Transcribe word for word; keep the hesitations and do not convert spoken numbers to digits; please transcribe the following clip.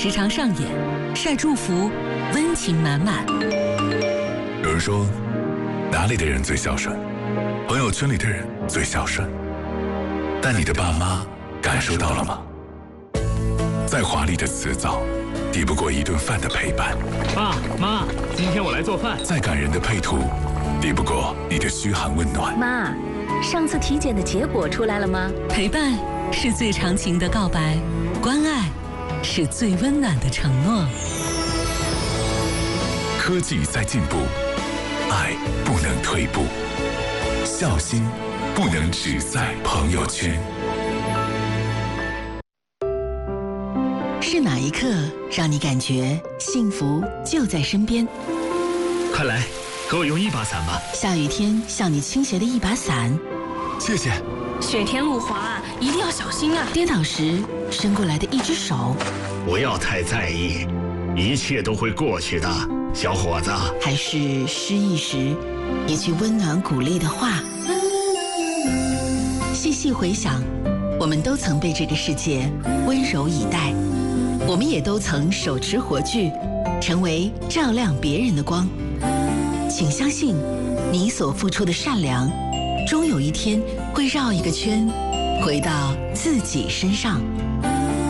时常上演，晒祝福，温情满满。 有人说，哪里的人最孝顺？朋友圈里的人最孝顺。但你的爸妈感受到了吗？再华丽的辞藻，抵不过一顿饭的陪伴。 爸妈，今天我来做饭。 再感人的配图，抵不过你的嘘寒问暖。 妈，上次体检的结果出来了吗？ 陪伴是最长情的告白，关爱是最温暖的承诺。 科技在进步，爱不能退步，孝心不能只在朋友圈。 是哪一刻让你感觉幸福就在身边？ 快来，给我用一把伞吧。 下雨天向你倾斜的一把伞， 谢谢。 雪天路滑，一定要小心啊！ 跌倒时伸过来的一只手， 不要太在意，一切都会过去的，小伙子。 还是失意时一句温暖鼓励的话。细细回想，我们都曾被这个世界温柔以待，我们也都曾手持火炬，成为照亮别人的光。请相信，你所付出的善良，终有一天会绕一个圈，回到自己身上。